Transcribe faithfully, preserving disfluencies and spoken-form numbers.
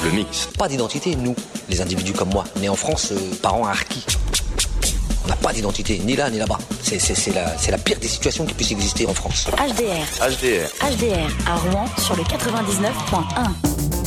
le mix. Pas d'identité, nous, les individus comme moi, nés en France, euh, parents harkis. On n'a pas d'identité, ni là ni là-bas. C'est, c'est, c'est, la, c'est la pire des situations qui puisse exister en France. H D R. H D R. H D R à Rouen sur le quatre-vingt-dix-neuf point un.